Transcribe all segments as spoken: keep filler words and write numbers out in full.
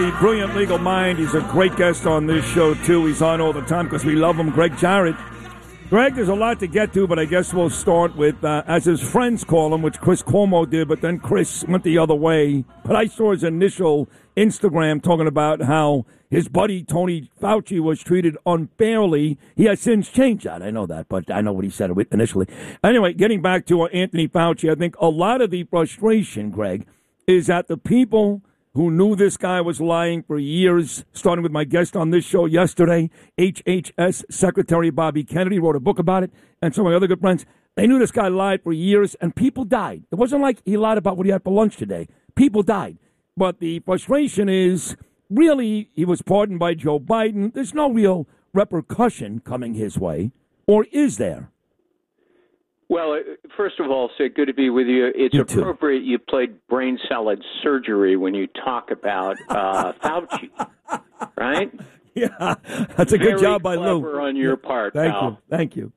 The brilliant legal mind. He's a great guest on this show, too. He's on all the time because we love him, Greg Jarrett. Greg, there's a lot to get to, but I guess we'll start with, uh, as his friends call him, which Chris Cuomo did, but then Chris went the other way. But I saw his initial Instagram talking about how his buddy Tony Fauci was treated unfairly. He has since changed that. I know that, but I know what he said initially. Anyway, getting back to uh, Anthony Fauci, I think a lot of the frustration, Greg, is that the people who knew this guy was lying for years, starting with my guest on this show yesterday, H H S Secretary Bobby Kennedy wrote a book about it, and some of my other good friends. They knew this guy lied for years, and people died. It wasn't like he lied about what he had for lunch today. People died. But the frustration is, really, he was pardoned by Joe Biden. There's no real repercussion coming his way, or is there? Well, first of all, Sid, good to be with you. It's you appropriate you played brain salad surgery when you talk about uh, Fauci, right? Yeah, that's a Very good job by Lou. Clever on your part, Thank pal. you. Thank you.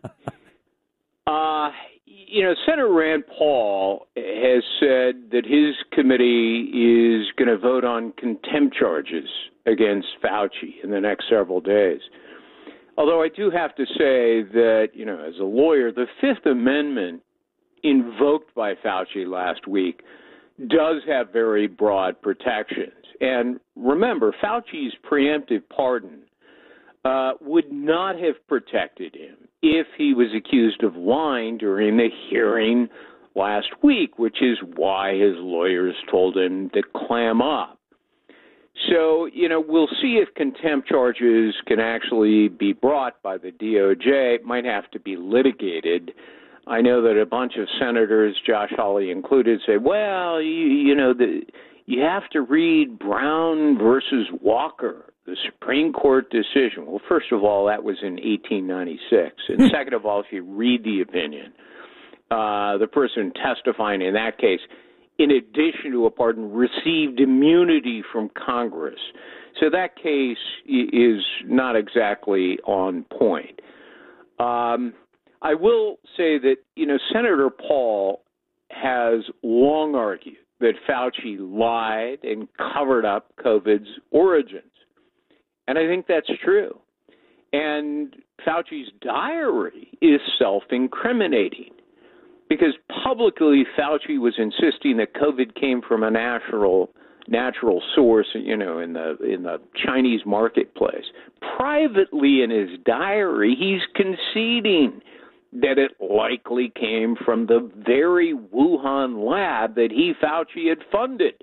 uh, you know, Senator Rand Paul has said that his committee is going to vote on contempt charges against Fauci in the next several days. Although I do have to say that, you know, as a lawyer, the Fifth Amendment invoked by Fauci last week does have very broad protections. And remember, Fauci's preemptive pardon uh, would not have protected him if he was accused of lying during the hearing last week, which is why his lawyers told him to clam up. So, you know, we'll see if contempt charges can actually be brought by the D O J. It might have to be litigated. I know that a bunch of senators, Josh Hawley included, say, well, you, you know, the, you have to read Brown versus Walker, the Supreme Court decision. Well, first of all, that was in eighteen ninety-six. And second of all, if you read the opinion, uh, the person testifying in that case, in addition to a pardon, received immunity from Congress. So that case is not exactly on point. Um, I will say that, you know, Senator Paul has long argued that Fauci lied and covered up COVID's origins. And I think that's true. And Fauci's diary is self-incriminating, because publicly Fauci was insisting that COVID came from a natural natural source, you know, in the in the Chinese marketplace. Privately in his diary, he's conceding that it likely came from the very Wuhan lab that he, Fauci, had funded,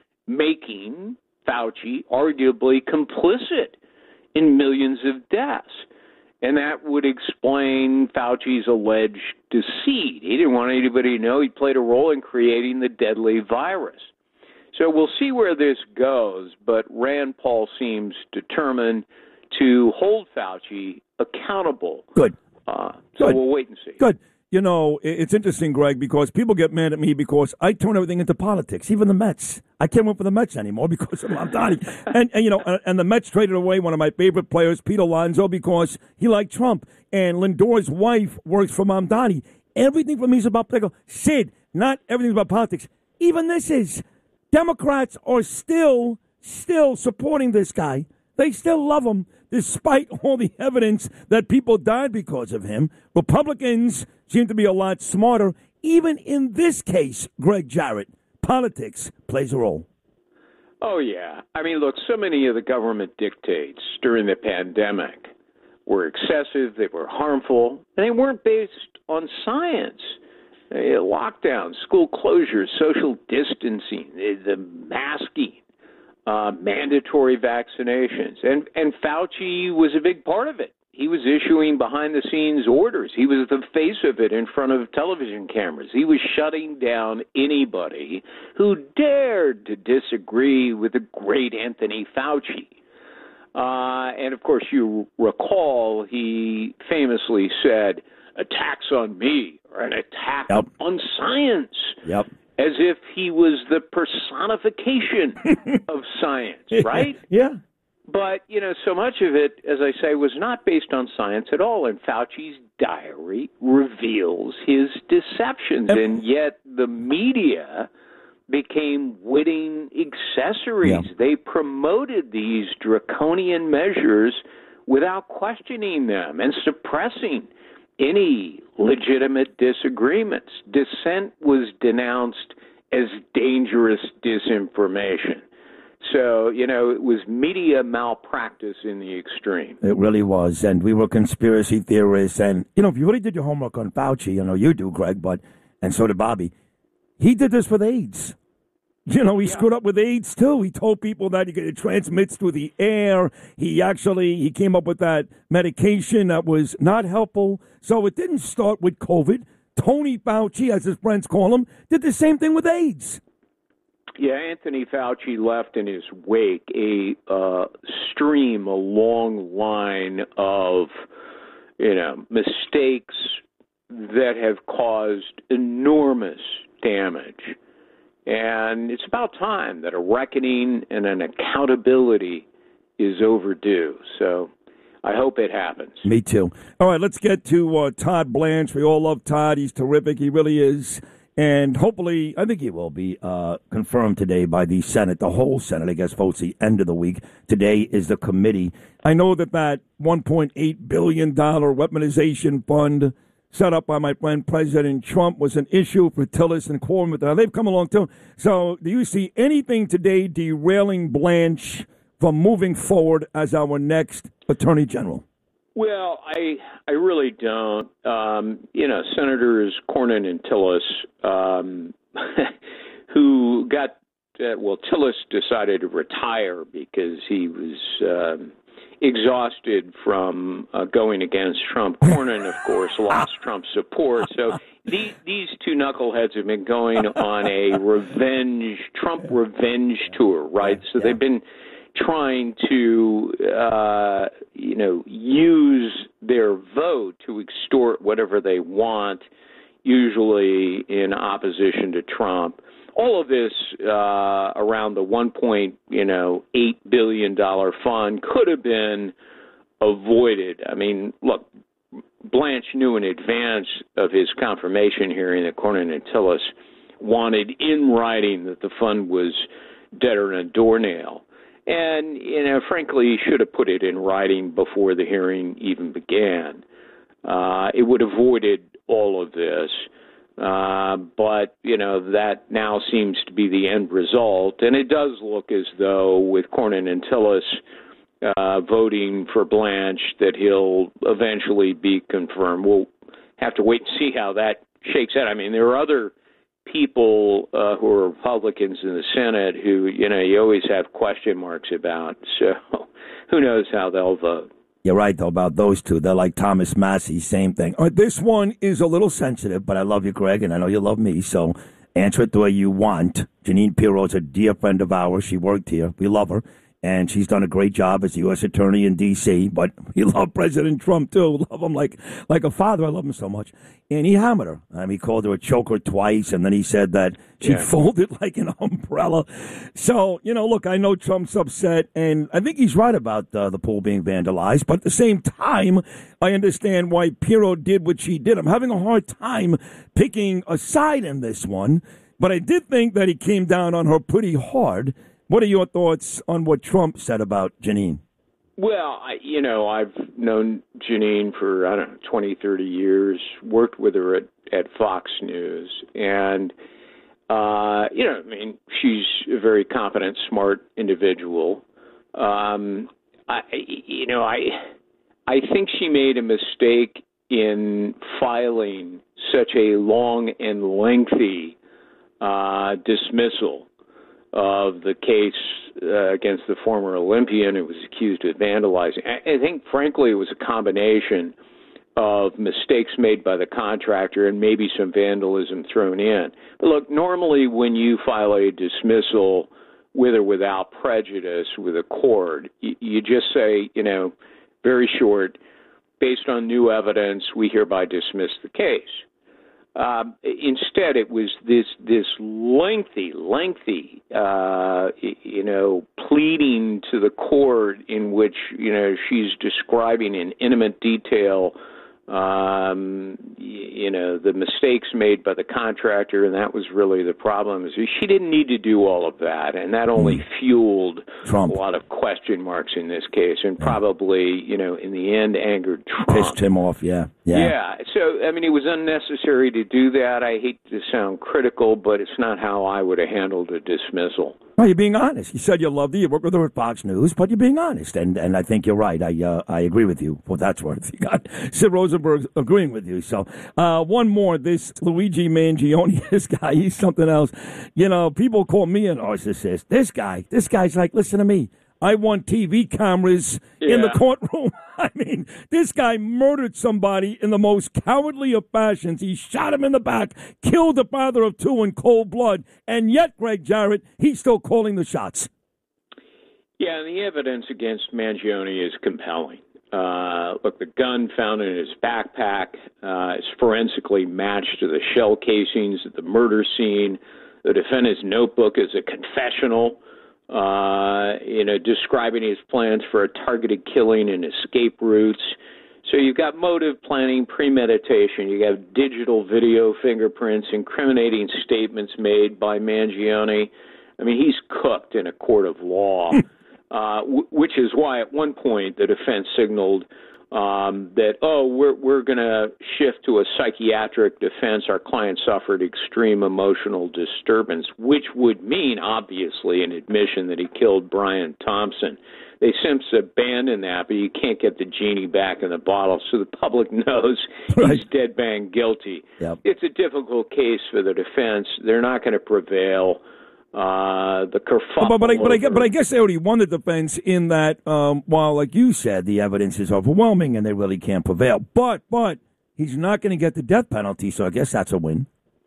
making Fauci arguably complicit in millions of deaths. And that would explain Fauci's alleged deceit. He didn't want anybody to know he played a role in creating the deadly virus. So we'll see where this goes, but Rand Paul seems determined to hold Fauci accountable. Good. Uh, so Good. We'll wait and see. Good. You know, it's interesting, Greg, because people get mad at me because I turn everything into politics, even the Mets. I can't root for the Mets anymore because of Mamdani. and, and, you know, and, and the Mets traded away one of my favorite players, Pete Alonso, because he liked Trump. And Lindor's wife works for Mamdani. Everything for me is about political. Sid, not everything's about politics. Even this is. Democrats are still, still supporting this guy. They still love him, despite all the evidence that people died because of him. Republicans seem to be a lot smarter. Even in this case, Greg Jarrett, politics plays a role. Oh, yeah. I mean, look, so many of the government dictates during the pandemic were excessive, they were harmful, and they weren't based on science. Lockdowns, school closures, social distancing, the masking, uh, mandatory vaccinations. And, and Fauci was a big part of it. He was issuing behind-the-scenes orders. He was the face of it in front of television cameras. He was shutting down anybody who dared to disagree with the great Anthony Fauci. Uh, and, of course, you recall he famously said, attacks on me are an attack yep. on science. Yep. As if he was the personification of science, right? Yeah. But, you know, so much of it, as I say, was not based on science at all. And Fauci's diary reveals his deceptions. And, and yet the media became witting accessories. Yeah. They promoted these draconian measures without questioning them and suppressing any legitimate disagreements. Dissent was denounced as dangerous disinformation. So, you know, it was media malpractice in the extreme. It really was. And we were conspiracy theorists. And, you know, if you really did your homework on Fauci, I know you do, Greg, but, and so did Bobby, he did this with AIDS. You know, he yeah. screwed up with AIDS, too. He told people that it transmits through the air. He actually, he came up with that medication that was not helpful. So it didn't start with COVID. Tony Fauci, as his friends call him, did the same thing with AIDS. Yeah, Anthony Fauci left in his wake a uh, stream, a long line of, you know, mistakes that have caused enormous damage. And it's about time that a reckoning and an accountability is overdue. So I hope it happens. Me too. All right, let's get to uh, Todd Blanche. We all love Todd. He's terrific. He really is. And hopefully, I think he will be uh, confirmed today by the Senate. The whole Senate, I guess, votes the end of the week. Today is the committee. I know that that one point eight billion dollars weaponization fund set up by my friend President Trump was an issue for Tillis and Corwin. Now, they've come along, too. So do you see anything today derailing Blanche from moving forward as our next Attorney General? Well, I I really don't. Um, you know, Senators Cornyn and Tillis, um, who got, uh, well, Tillis decided to retire because he was um, exhausted from uh, going against Trump. Cornyn, of course, lost Trump's support. So these, these two knuckleheads have been going on a revenge, Trump revenge tour, right? So they've been trying to, uh, you know, use their vote to extort whatever they want, usually in opposition to Trump. All of this uh, around the one point eight billion dollars fund could have been avoided. I mean, look, Blanche knew in advance of his confirmation hearing that Cornyn and Tillis wanted in writing that the fund was deader than a doornail. And, you know, frankly, he should have put it in writing before the hearing even began. Uh, it would have avoided all of this. Uh, but, you know, that now seems to be the end result. And it does look as though with Cornyn and Tillis uh, voting for Blanche that he'll eventually be confirmed. We'll have to wait and see how that shakes out. I mean, there are other people uh, who are Republicans in the Senate who, you know, you always have question marks about. So who knows how they'll vote. You're right, though, about those two. They're like Thomas Massey, same thing. All right, this one is a little sensitive, but I love you, Greg, and I know you love me, so answer it the way you want. Jeanine Pirro's a dear friend of ours. She worked here. We love her, and she's done a great job as the U S attorney in D C, but we love President Trump, too. Love him like like a father. I love him so much. And he hammered her. I mean, he called her a choker twice, and then he said that she yeah. folded like an umbrella. So, you know, look, I know Trump's upset, and I think he's right about uh, the pool being vandalized, but at the same time, I understand why Pirro did what she did. I'm having a hard time picking a side in this one, but I did think that he came down on her pretty hard. What are your thoughts on what Trump said about Jeanine? Well, I, you know, I've known Jeanine for, I don't know, twenty, thirty years, worked with her at, at Fox News. And, uh, you know, I mean, she's a very competent, smart individual. Um, I, you know, I, I think she made a mistake in filing such a long and lengthy uh, dismissal of the case uh, against the former Olympian who was accused of vandalizing. I, I think, frankly, it was a combination of mistakes made by the contractor and maybe some vandalism thrown in. But look, normally when you file a dismissal with or without prejudice with a court, you, you just say, you know, very short, based on new evidence, we hereby dismiss the case. Um, instead, it was this this lengthy, lengthy, uh, you know, pleading to the court in which, you know, she's describing in intimate detail um, you know, the mistakes made by the contractor, and that was really the problem. Is she didn't need to do all of that, and that only mm. fueled Trump. a lot of question marks in this case, and probably, you know, in the end, angered Trump. Pissed him off, yeah. yeah. Yeah. So, I mean, it was unnecessary to do that. I hate to sound critical, but it's not how I would have handled a dismissal. No, you're being honest. You said you loved her. You worked with her at Fox News, but you're being honest, and and I think you're right. I uh, I agree with you. Well, that's worth. You got Sid Rosenberg agreeing with you. So uh, one more. This Luigi Mangione, this guy, he's something else. You know, people call me a narcissist. This guy, this guy's like, listen to me. I want T V cameras yeah. in the courtroom. I mean, this guy murdered somebody in the most cowardly of fashions. He shot him in the back, killed the father of two in cold blood, and yet, Greg Jarrett, he's still calling the shots. Yeah, and the evidence against Mangione is compelling. Uh, look, the gun found in his backpack uh, is forensically matched to the shell casings at the murder scene. The defendant's notebook is a confessional. Uh, you know, describing his plans for a targeted killing and escape routes. So you've got motive, planning, premeditation. You have digital video fingerprints, incriminating statements made by Mangione. I mean, he's cooked in a court of law, uh, w- which is why at one point the defense signaled um, that, oh, we're we're going to shift to a psychiatric defense. Our client suffered extreme emotional disturbance, which would mean, obviously, an admission that he killed Brian Thompson. They since abandoned that, but you can't get the genie back in the bottle, so the public knows right. he's dead bang guilty. Yep. It's a difficult case for the defense. They're not going to prevail. Uh, the kerfuffle. But, but, I, but, I, over... but I guess they already won the defense in that, um, while, like you said, the evidence is overwhelming and they really can't prevail. But, but he's not going to get the death penalty, so I guess that's a win.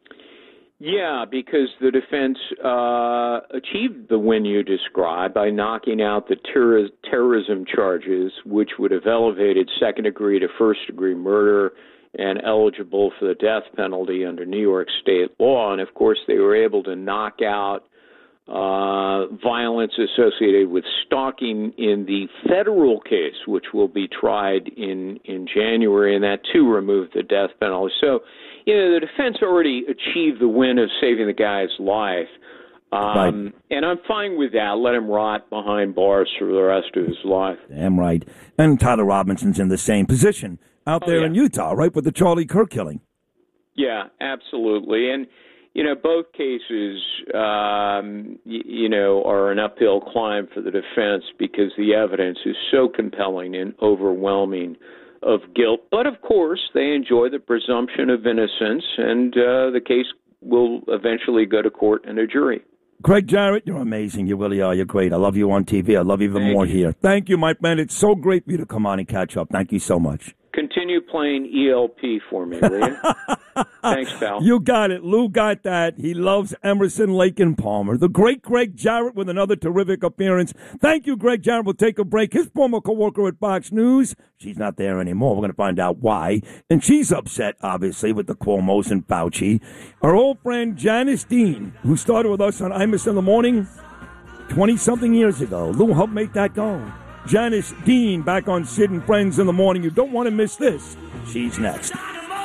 Yeah, because the defense uh, achieved the win you described by knocking out the terror- terrorism charges, which would have elevated second-degree to first-degree murder and eligible for the death penalty under New York state law. And, of course, they were able to knock out uh, violence associated with stalking in the federal case, which will be tried in, in January, and that, too, removed the death penalty. So, you know, the defense already achieved the win of saving the guy's life. Um, right. And I'm fine with that. Let him rot behind bars for the rest of his life. Damn right. And Tyler Robinson's in the same position out there oh, yeah. in Utah, right, with the Charlie Kirk killing. Yeah, absolutely. And, you know, both cases, um, y- you know, are an uphill climb for the defense because the evidence is so compelling and overwhelming of guilt. But, of course, they enjoy the presumption of innocence, and uh, the case will eventually go to court and a jury. Greg Jarrett, you're amazing. You really are. You're great. I love you on T V. I love you even Thank more you. here. Thank you, my friend. It's so great for you to come on and catch up. Thank you so much. Continue playing E L P for me, will you? Thanks, pal. You got it. Lou got that. He loves Emerson, Lake, and Palmer. The great Greg Jarrett with another terrific appearance. Thank you, Greg Jarrett. We'll take a break. His former co-worker at Fox News, she's not there anymore. We're going to find out why. And she's upset, obviously, with the Cuomos and Fauci. Our old friend Janice Dean, who started with us on Imus in the Morning twenty-something years ago. Lou helped make that go. Janice Dean back on Sid and Friends in the Morning. You don't want to miss this. She's next.